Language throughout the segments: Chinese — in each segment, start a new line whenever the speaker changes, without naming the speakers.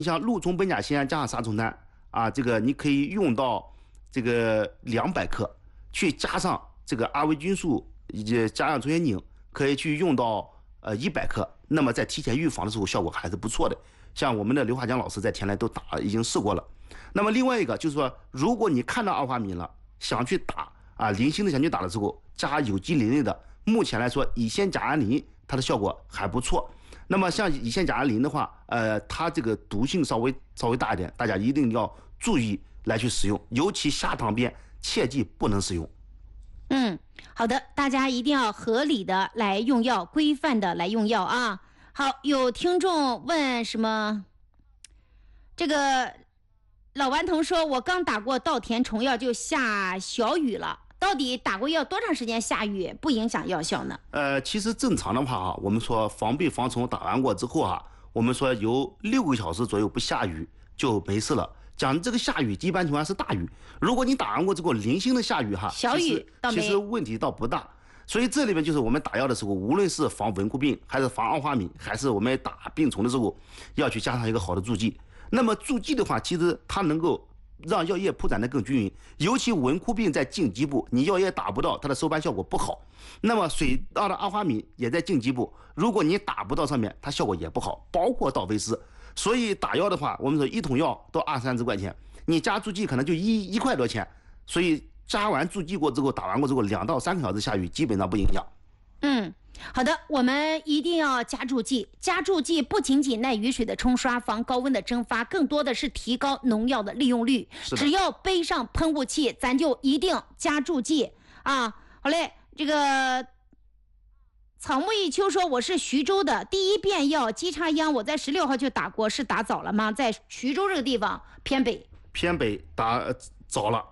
你像鹿虫苯甲酰胺加上杀虫丹啊，这个你可以用到这个200克，去加上这个阿维菌素以及加上虫血宁，可以去用到100克。那么在提前预防的时候，效果还是不错的。像我们的刘华江老师在田来都已经试过了。那么另外一个就是说，如果你看到二花米了，想去打啊，零星的想去打的时候，加有机磷类的，目前来说乙酰甲胺磷它的效果还不错。那么像乙酰甲胺磷的话，它这个毒性稍微大一点，大家一定要注意来去使用，尤其下塘边切记不能使用。
好的，大家一定要合理的来用药，规范的来用药啊。好，有听众问什么？这个老顽童说，我刚打过稻田虫药就下小雨了，到底打过药多长时间下雨不影响药效呢？
其实正常的话我们说防病防虫打完过之后我们说有6个小时左右不下雨就没事了。讲这个下雨一般情况是大雨，如果你打完过之后零星的下雨
小雨
其实问题倒不大。所以这里面就是我们打药的时候，无论是防蚊枯病还是防二花米，还是我们打病虫的时候，要去加上一个好的助剂。那么助剂的话，其实它能够让药液铺展得更均匀，尤其蚊枯病在茎基部，你药液打不到，它的收班效果不好。那么水稻的二花米也在茎基部，如果你打不到上面，它效果也不好，包括道菲斯。所以打药的话，我们说1桶药都20-30块钱，你加助剂可能就1块多钱，所以加完助剂过之后，打完过之后2到3个小时下雨基本上不影响。
好的，我们一定要加助剂。加助剂不仅仅耐雨水的冲刷、防高温的蒸发，更多的是提高农药的利用率。只要背上喷雾器，咱就一定加助剂啊！好嘞，这个草木一秋说，我是徐州的，第一遍药鸡叉秧我在16号就打过，是打早了吗？在徐州这个地方偏北
打早了。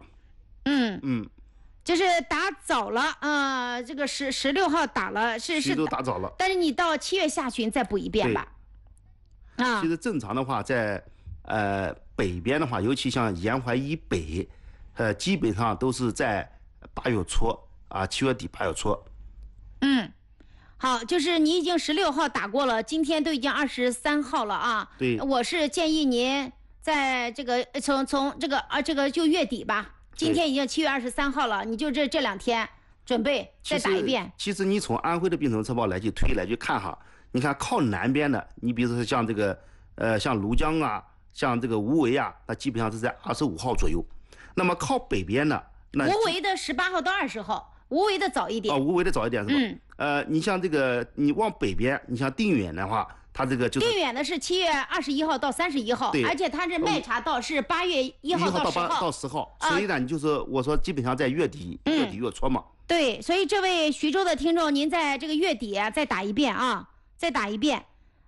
就是打早了这个16号打了是
都打早了，
但是你到7月下旬再补一遍吧。
其实正常的话，在北边的话，尤其像沿淮以北，基本上都是在8月初7月底8月初。
好，就是你已经16号打过了，今天都已经23号了啊。
对，
我是建议您在这个从这个就月底吧。今天已经7月23号了，你就这2天准备再打一遍。
其实你从安徽的病虫测报来去看你看靠南边的，你比如说像这个像庐江像这个无为那基本上是在25号左右。那么靠北边的，
无为的18号到20号，无为的早一点。
无为的早一点是吧？你像这个你往北边，你像定远的话，它这个就是
定远的是7月21号到31号，而且它是麦茶稻是8月1号到
10号，所以呢，你就是我说基本上在月底月初嘛。
对，所以这位徐州的听众，您在这个月底再打一遍再打一遍。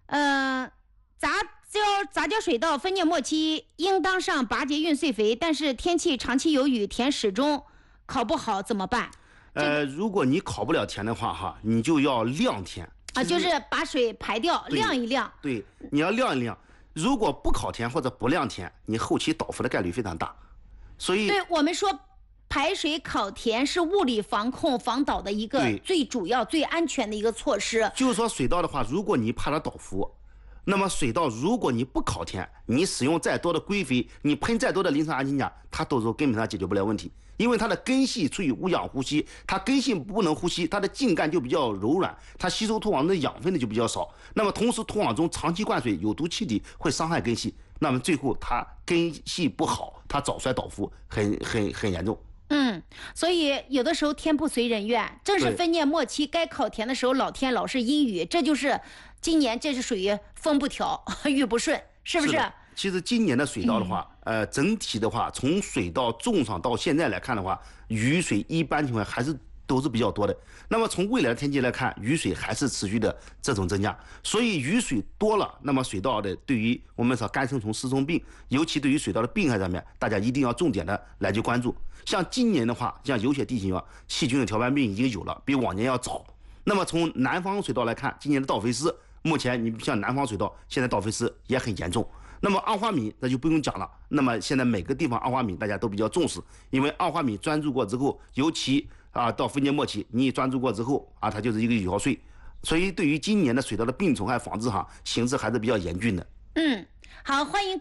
杂交水稻分蘖末期应当上拔节运穗肥，但是天气长期有雨，田始终烤不好怎么办？
如果你烤不了田的话你就要晾田。
就是把水排掉，晾一晾。
对，你要晾一晾。如果不烤田或者不晾田，你后期倒伏的概率非常大。所以，
对我们说，排水烤田是物理防控防倒的一个最主要、最安全的一个措施。
就是说，水稻的话，如果你怕它倒伏，那么水稻如果你不烤田，你使用再多的规肥，你喷再多的磷酸氨基钾，它都是根本上解决不了问题。因为它的根系处于无氧呼吸，它根系不能呼吸，它的茎干就比较柔软，它吸收土壤中的养分的就比较少。那么同时土壤中长期灌水有毒气体会伤害根系，那么最后它根系不好，它早衰倒伏很严重。
所以有的时候天不随人愿，正是分蘖末期该烤田的时候，老天老是阴雨，这就是今年这是属于风不调雨不顺，是不是？
其实今年的水稻的话，整体的话，从水稻种上到现在来看的话，雨水一般情况还是都是比较多的。那么从未来的天气来看，雨水还是持续的这种增加，所以雨水多了，那么水稻的对于我们说干生虫、丝虫病，尤其对于水稻的病害上面，大家一定要重点的来去关注。像今年的话，像有些地形细菌的条斑病已经有了，比往年要早。那么从南方水稻来看，今年的稻肥丝，目前你像南方水稻，现在稻肥丝也很严重。那么二花米那就不用讲了，那么现在每个地方二花米大家都比较重视，因为二花米专注过之后，尤其到分蘖末期，你一专注过之后它就是一个有效税，所以对于今年的水稻的病虫害防治形势还是比较严峻的。
好，欢迎。